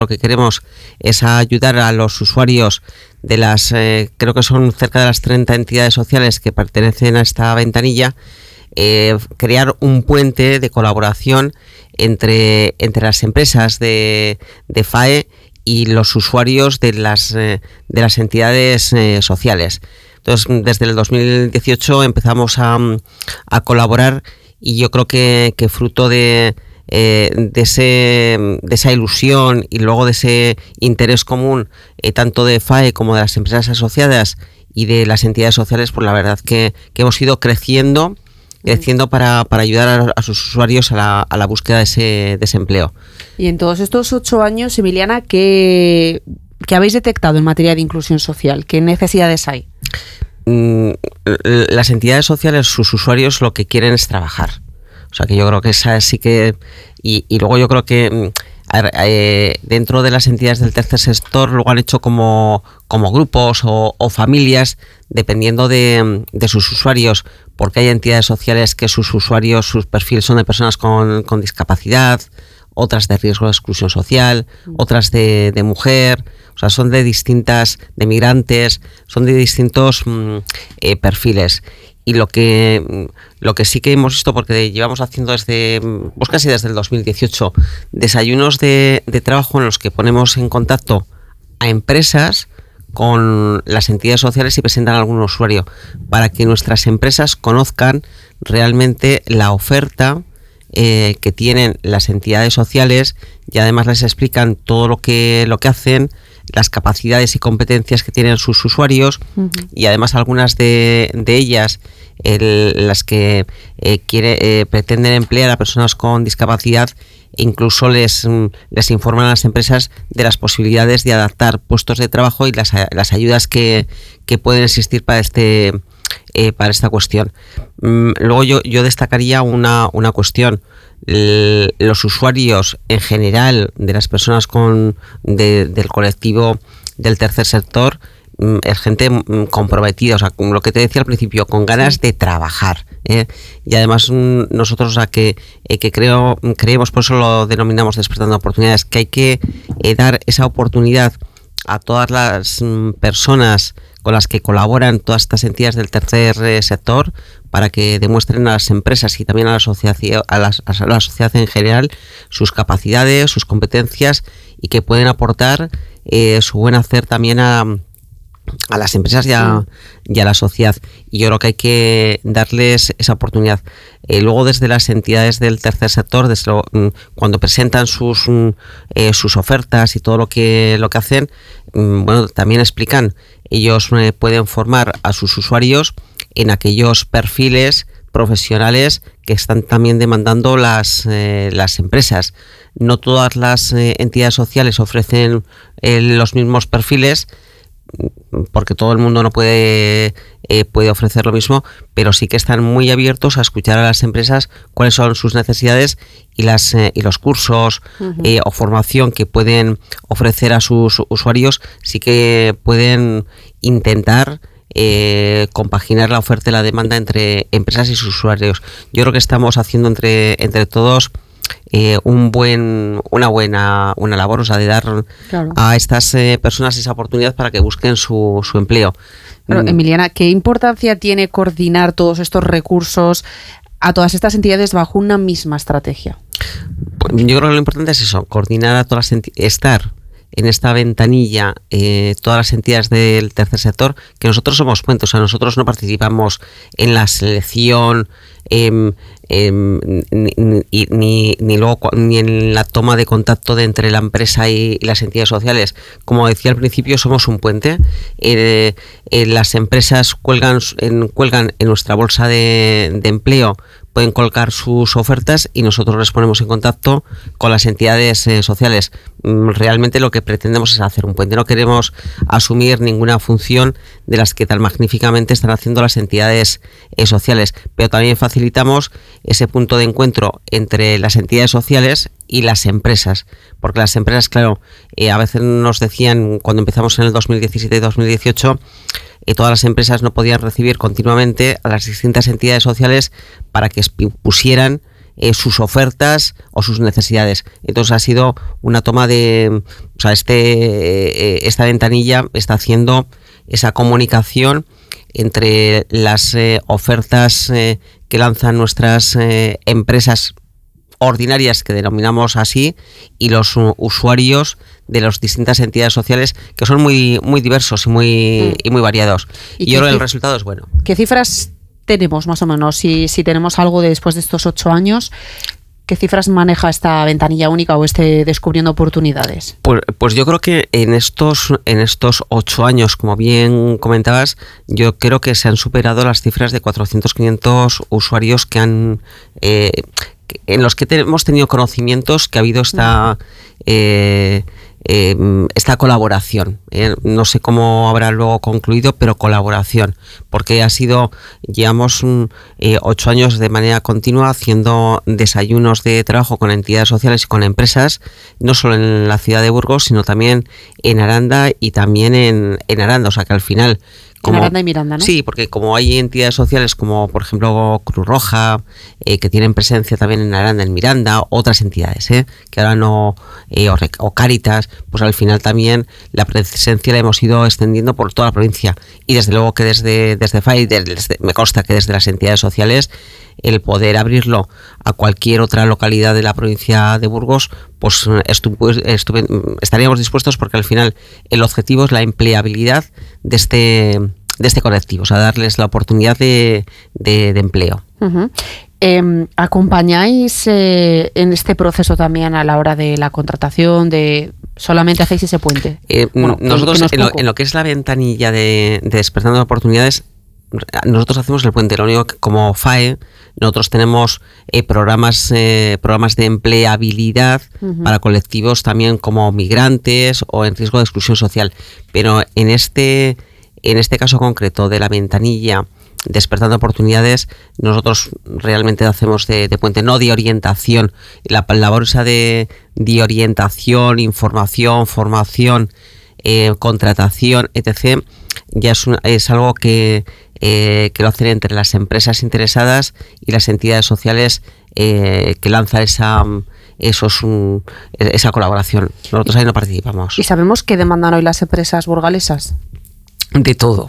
Lo que queremos es ayudar a los usuarios de las, creo que son cerca de las 30 entidades sociales que pertenecen a esta ventanilla, crear un puente de colaboración entre las empresas de FAE y los usuarios de las entidades sociales. Entonces, desde el 2018 empezamos a colaborar, y yo creo que fruto de esa ilusión y luego de ese interés común, tanto de FAE como de las empresas asociadas y de las entidades sociales, pues la verdad que hemos ido creciendo para ayudar a sus usuarios a la búsqueda de ese empleo. Y en todos estos 8 años, Emiliana, ¿qué habéis detectado en materia de inclusión social? ¿Qué necesidades hay? Las entidades sociales, sus usuarios, lo que quieren es trabajar. O sea, que yo creo que esa sí que... Y luego yo creo que dentro de las entidades del tercer sector luego han hecho como grupos o familias, dependiendo de sus usuarios, porque hay entidades sociales que sus usuarios, sus perfiles son de personas con discapacidad, otras de riesgo de exclusión social, otras de mujer, o sea, son de migrantes, son de distintos perfiles. Y lo que sí que hemos visto, porque llevamos haciendo casi desde el 2018, desayunos de trabajo en los que ponemos en contacto a empresas con las entidades sociales y presentan a algún usuario, para que nuestras empresas conozcan realmente la oferta que tienen las entidades sociales, y además les explican todo lo que hacen, las capacidades y competencias que tienen sus usuarios, y además algunas de ellas, las que pretenden emplear a personas con discapacidad, incluso les informan a las empresas de las posibilidades de adaptar puestos de trabajo y las ayudas que pueden existir para esta cuestión. Luego yo destacaría una cuestión. Los usuarios en general de las personas del colectivo del tercer sector es gente comprometida, o sea, como lo que te decía al principio, con ganas de trabajar, y además nosotros, o sea, que creemos, por eso lo denominamos despertando oportunidades, que hay que dar esa oportunidad a todas las personas con las que colaboran todas estas entidades del tercer sector, para que demuestren a las empresas y también a la sociedad en general sus capacidades, sus competencias, y que pueden aportar su buen hacer también a las empresas y a la sociedad. Y yo creo que hay que darles esa oportunidad. Luego, desde las entidades del tercer sector, cuando presentan sus ofertas y todo lo que hacen, también explican. Ellos pueden formar a sus usuarios en aquellos perfiles profesionales que están también demandando las empresas. No todas las entidades sociales ofrecen los mismos perfiles, porque todo el mundo no puede ofrecer lo mismo, pero sí que están muy abiertos a escuchar a las empresas cuáles son sus necesidades y los cursos o formación que pueden ofrecer a sus usuarios. Sí que pueden intentar compaginar la oferta y la demanda entre empresas y sus usuarios. Yo creo que estamos haciendo entre todos una buena labor, o sea, de dar a estas personas esa oportunidad para que busquen su empleo. Pero, Emiliana, ¿qué importancia tiene coordinar todos estos recursos a todas estas entidades bajo una misma estrategia? Pues yo creo que lo importante es eso, coordinar a todas las estar en esta ventanilla todas las entidades del tercer sector, que nosotros somos puentes, o sea, nosotros no participamos en la selección ni en la toma de contacto entre la empresa y las entidades sociales. Como decía al principio, somos un puente. Las empresas cuelgan en nuestra bolsa de empleo, pueden colgar sus ofertas y nosotros les ponemos en contacto con las entidades sociales. Realmente lo que pretendemos es hacer un puente. No queremos asumir ninguna función de las que tan magníficamente están haciendo las entidades sociales, pero también facilitamos ese punto de encuentro entre las entidades sociales y las empresas, porque las empresas, claro, a veces nos decían, cuando empezamos en el 2017 y 2018, todas las empresas no podían recibir continuamente a las distintas entidades sociales para que pusieran sus ofertas o sus necesidades. Entonces ha sido una toma de, o sea, esta ventanilla está haciendo esa comunicación entre las ofertas que lanzan nuestras empresas ordinarias, que denominamos así, y los usuarios de las distintas entidades sociales, que son muy diversos y muy variados. Y yo creo que el resultado es bueno. ¿Qué cifras tenemos más o menos? Si tenemos algo después de estos 8 años, ¿qué cifras maneja esta ventanilla única o descubriendo oportunidades? Pues yo creo que en estos 8 años, como bien comentabas, yo creo que se han superado las cifras de 400-500 usuarios que han en los que hemos tenido conocimientos que ha habido esta colaboración. No sé cómo habrá luego concluido, pero colaboración, porque llevamos 8 años de manera continua haciendo desayunos de trabajo con entidades sociales y con empresas, no solo en la ciudad de Burgos, sino también en Aranda y también en Aranda, o sea que al final... En Aranda y Miranda, ¿no? Sí, porque como hay entidades sociales como, por ejemplo, Cruz Roja, que tienen presencia también en Aranda, en Miranda, otras entidades, que ahora no, o Cáritas, pues al final también la presencia la hemos ido extendiendo por toda la provincia. Y desde luego que desde FAI, me consta que desde las entidades sociales, el poder abrirlo a cualquier otra localidad de la provincia de Burgos, pues estaríamos dispuestos, porque al final el objetivo es la empleabilidad de este colectivo, o sea, darles la oportunidad de empleo. Uh-huh. ¿Acompañáis en este proceso también a la hora de la contratación? ¿Solamente hacéis ese puente? Nosotros en lo que es la ventanilla de Despertando Oportunidades, nosotros hacemos el puente. Lo único que como FAE nosotros tenemos programas de empleabilidad para colectivos también como migrantes o en riesgo de exclusión social, pero en este caso concreto de la ventanilla Despertando Oportunidades, nosotros realmente hacemos de puente, no de orientación. La labor esa de orientación, información, formación, contratación, etc., ya es algo que lo hacen entre las empresas interesadas y las entidades sociales que lanzan esa colaboración. Nosotros ahí no participamos. ¿Y sabemos qué demandan hoy las empresas burgalesas? De todo.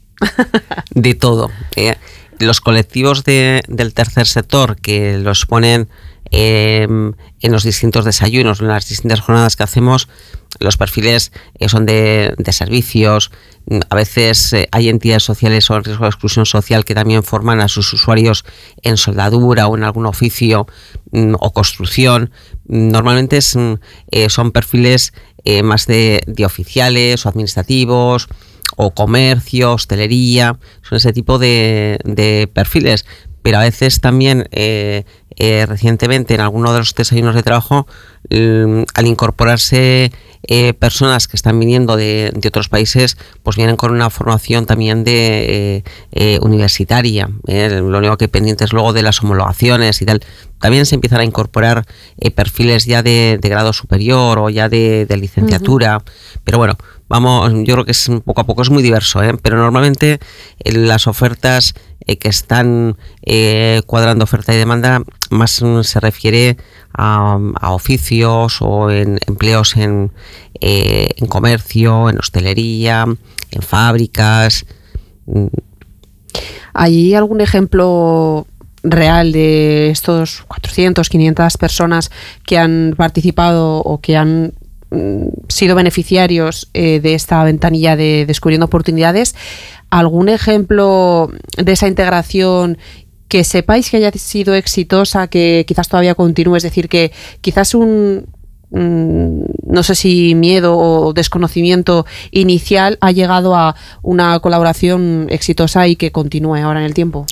De todo. Los colectivos del tercer sector que los ponen en los distintos desayunos, en las distintas jornadas que hacemos, los perfiles son de servicios. A veces hay entidades sociales o en riesgo de exclusión social que también forman a sus usuarios en soldadura o en algún oficio o construcción. Normalmente son perfiles más de oficiales o administrativos o comercio, hostelería, son ese tipo de perfiles. Pero a veces también recientemente en alguno de los desayunos de trabajo, al incorporarse personas que están viniendo de otros países, pues vienen con una formación también de universitaria. Lo único que pendientes luego de las homologaciones y tal. También se empiezan a incorporar perfiles ya de grado superior o ya de licenciatura. Pero bueno, yo creo que es poco a poco, es muy diverso, pero normalmente las ofertas que están cuadrando oferta y demanda más se refiere a oficios o en empleos en comercio, en hostelería, en fábricas. ¿Hay algún ejemplo real de estos 400, 500 personas que han participado o que han sido beneficiarios de esta ventanilla de Descubriendo Oportunidades? ¿Algún ejemplo de esa integración que sepáis que haya sido exitosa, que quizás todavía continúe? Es decir, que quizás no sé si miedo o desconocimiento inicial ha llegado a una colaboración exitosa y que continúe ahora en el tiempo.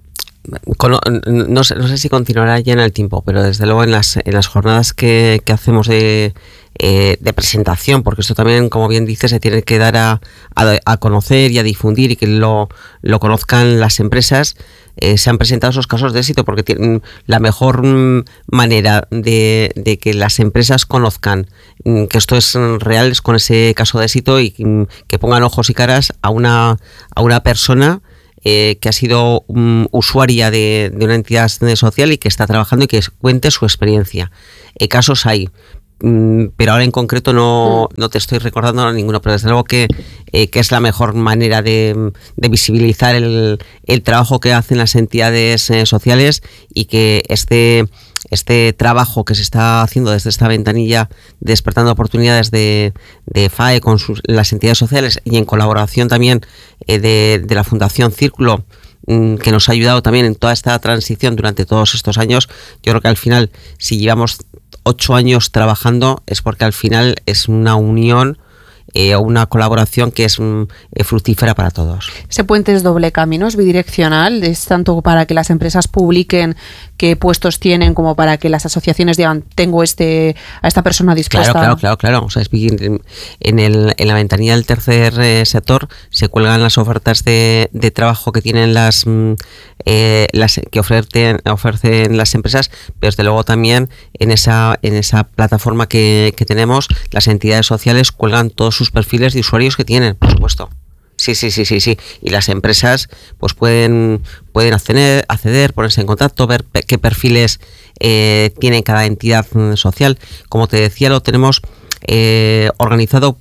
No sé si continuará ya en el tiempo, pero desde luego en las jornadas que hacemos de presentación, porque esto también, como bien dice, se tiene que dar a conocer y a difundir y que lo conozcan las empresas. Se han presentado esos casos de éxito porque tienen la mejor manera de que las empresas conozcan que esto es real, es con ese caso de éxito y que pongan ojos y caras a una persona que ha sido usuaria de una entidad social y que está trabajando y que cuente su experiencia. Casos hay, pero ahora en concreto no te estoy recordando ninguno, pero desde luego que es la mejor manera de visibilizar el trabajo que hacen las entidades sociales, y que este trabajo que se está haciendo desde esta ventanilla Despertando Oportunidades de FAE con las entidades sociales, y en colaboración también de la Fundación Círculo, que nos ha ayudado también en toda esta transición durante todos estos años. Yo creo que al final, si llevamos 8 años trabajando, es porque al final es una unión o una colaboración que es fructífera para todos. Ese puente es doble camino, es bidireccional, es tanto para que las empresas publiquen qué puestos tienen como para que las asociaciones digan, tengo a esta persona dispuesta. Claro. O sea, en la ventanilla del tercer sector se cuelgan las ofertas de trabajo que tienen las que ofrecen las empresas, pero desde luego también en esa plataforma que tenemos, las entidades sociales cuelgan todos sus perfiles de usuarios que tienen, por supuesto. Sí. Y las empresas pues pueden acceder, ponerse en contacto, ver qué perfiles tiene cada entidad social. Como te decía, lo tenemos organizado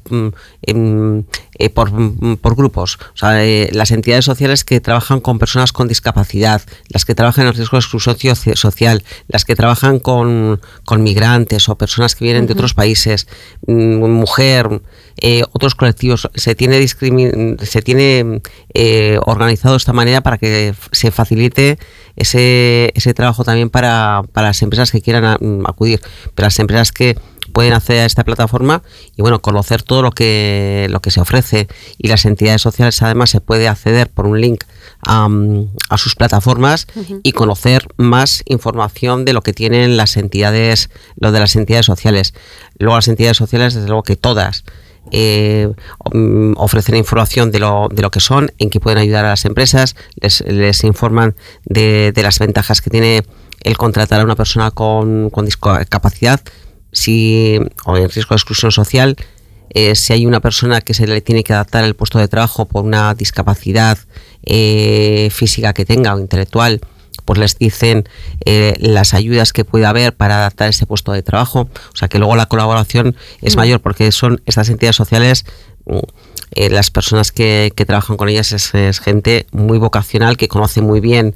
por grupos. O sea, las entidades sociales que trabajan con personas con discapacidad, las que trabajan en riesgo de exclusión social, las que trabajan con migrantes o personas que vienen de otros países, mujer, otros colectivos. Se tiene organizado de esta manera para que se facilite ese trabajo también para las empresas que quieran acudir, pero las empresas que pueden acceder a esta plataforma y conocer todo lo que se ofrece, y las entidades sociales además se puede acceder por un link a sus plataformas y conocer más información de lo que tienen las entidades sociales. Luego las entidades sociales, desde luego que todas ofrecen información de lo que son, en qué pueden ayudar a las empresas, les informan de las ventajas que tiene el contratar a una persona con discapacidad, o en riesgo de exclusión social, si hay una persona que se le tiene que adaptar el puesto de trabajo por una discapacidad física que tenga o intelectual, pues les dicen las ayudas que puede haber para adaptar ese puesto de trabajo. O sea que luego la colaboración es mayor, porque son estas entidades sociales, las personas que trabajan con ellas es gente muy vocacional, que conoce muy bien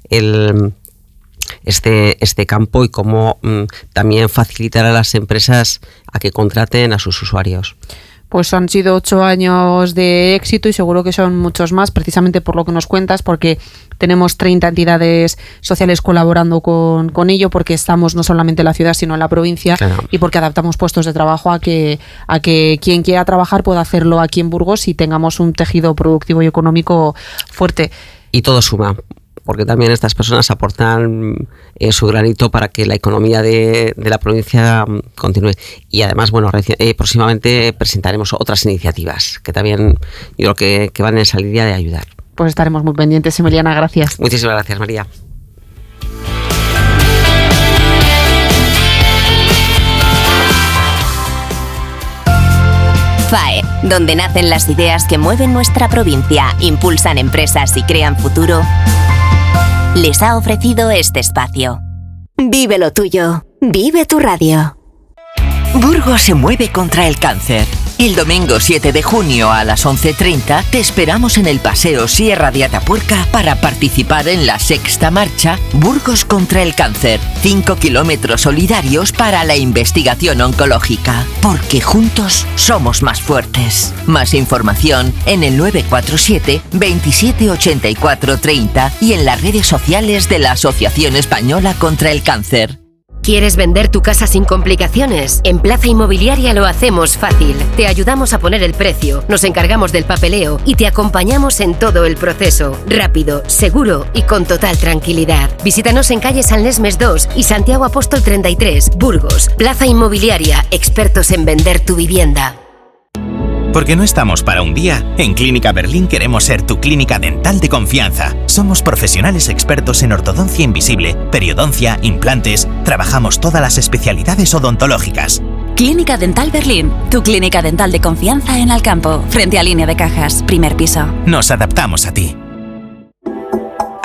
este campo y cómo también facilitar a las empresas a que contraten a sus usuarios. Pues han sido 8 años de éxito y seguro que son muchos más, precisamente por lo que nos cuentas, porque tenemos 30 entidades sociales colaborando con ello, porque estamos no solamente en la ciudad sino en la provincia, claro, y porque adaptamos puestos de trabajo a que quien quiera trabajar pueda hacerlo aquí en Burgos y tengamos un tejido productivo y económico fuerte. Y todo suma, porque también estas personas aportan su granito para que la economía de la provincia continúe. Y además, próximamente presentaremos otras iniciativas que también yo creo que van en esa línea de ayudar. Pues estaremos muy pendientes, Emiliana, gracias. Muchísimas gracias, María. FAE, donde nacen las ideas que mueven nuestra provincia, impulsan empresas y crean futuro, les ha ofrecido este espacio. Vive lo tuyo, vive tu radio. Burgos se mueve contra el cáncer. El domingo 7 de junio a las 11:30 te esperamos en el Paseo Sierra de Atapuerca para participar en la 6ª marcha Burgos contra el cáncer. 5 kilómetros solidarios para la investigación oncológica. Porque juntos somos más fuertes. Más información en el 947 27 84 30 y en las redes sociales de la Asociación Española contra el Cáncer. ¿Quieres vender tu casa sin complicaciones? En Plaza Inmobiliaria lo hacemos fácil. Te ayudamos a poner el precio, nos encargamos del papeleo y te acompañamos en todo el proceso. Rápido, seguro y con total tranquilidad. Visítanos en calle San Lesmes 2 y Santiago Apóstol 33, Burgos. Plaza Inmobiliaria, expertos en vender tu vivienda. Porque no estamos para un día, en Clínica Berlín queremos ser tu clínica dental de confianza. Somos profesionales expertos en ortodoncia invisible, periodoncia, implantes. Trabajamos todas las especialidades odontológicas. Clínica Dental Berlín, tu clínica dental de confianza en Alcampo, frente a Línea de Cajas, primer piso. Nos adaptamos a ti.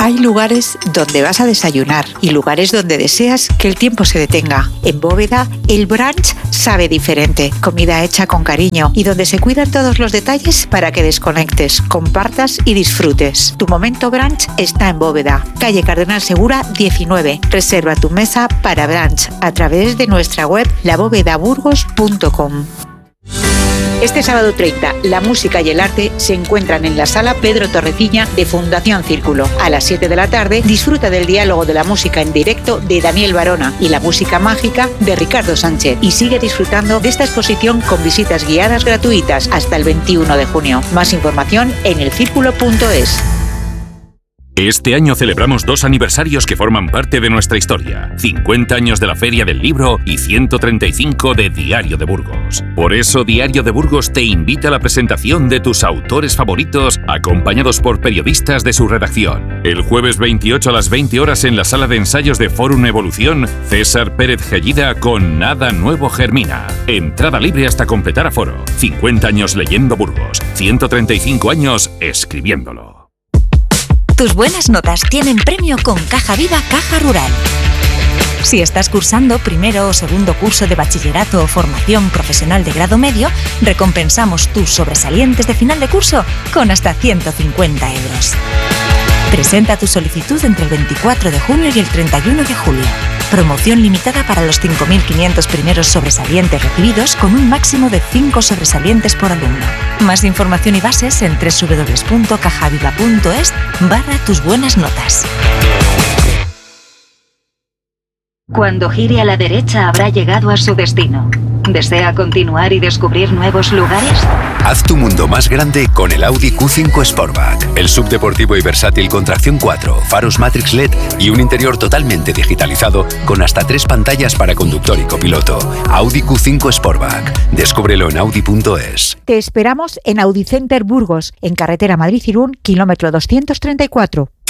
Hay lugares donde vas a desayunar y lugares donde deseas que el tiempo se detenga. En Bóveda, el brunch sabe diferente. Comida hecha con cariño y donde se cuidan todos los detalles para que desconectes, compartas y disfrutes. Tu momento brunch está en Bóveda, calle Cardenal Segura 19. Reserva tu mesa para brunch a través de nuestra web labovedaburgos.com. Este sábado 30, la música y el arte se encuentran en la sala Pedro Torreciña de Fundación Círculo. A las 7 de la tarde, disfruta del diálogo de la música en directo de Daniel Barona y la música mágica de Ricardo Sánchez. Y sigue disfrutando de esta exposición con visitas guiadas gratuitas hasta el 21 de junio. Más información en elcírculo.es. Este año celebramos 2 aniversarios que forman parte de nuestra historia. 50 años de la Feria del Libro y 135 de Diario de Burgos. Por eso Diario de Burgos te invita a la presentación de tus autores favoritos, acompañados por periodistas de su redacción. El jueves 28 a las 20 horas en la sala de ensayos de Fórum Evolución, César Pérez Gellida con Nada Nuevo Germina. Entrada libre hasta completar aforo. 50 años leyendo Burgos. 135 años escribiéndolo. Tus buenas notas tienen premio con Caja Viva Caja Rural. Si estás cursando primero o segundo curso de bachillerato o formación profesional de grado medio, recompensamos tus sobresalientes de final de curso con hasta 150 euros. Presenta tu solicitud entre el 24 de junio y el 31 de julio. Promoción limitada para los 5.500 primeros sobresalientes recibidos con un máximo de 5 sobresalientes por alumno. Más información y bases en www.cajaviva.es/tus buenas notas. Cuando gire a la derecha habrá llegado a su destino. ¿Desea continuar y descubrir nuevos lugares? Haz tu mundo más grande con el Audi Q5 Sportback. El subdeportivo y versátil con tracción 4, faros Matrix LED y un interior totalmente digitalizado con hasta 3 pantallas para conductor y copiloto. Audi Q5 Sportback. Descúbrelo en Audi.es. Te esperamos en Audi Center Burgos, en carretera Madrid-Irún, kilómetro 234.